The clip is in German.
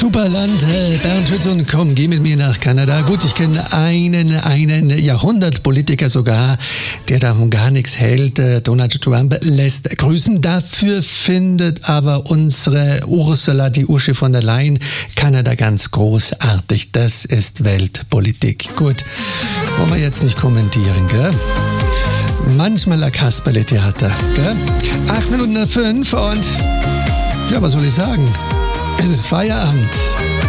Superland, Bernd Schütz, komm, geh mit mir nach Kanada. Gut, ich kenne einen Jahrhundertpolitiker sogar, der davon gar nichts hält. Donald Trump lässt grüßen. Dafür findet aber unsere Ursula, die Uschi von der Leyen, Kanada ganz großartig. Das ist Weltpolitik. Gut, wollen wir jetzt nicht kommentieren, gell? Manchmal ein Kasperle-Theater, gell? 8 Minuten nach 5 und ja, was soll ich sagen? Es ist Feierabend.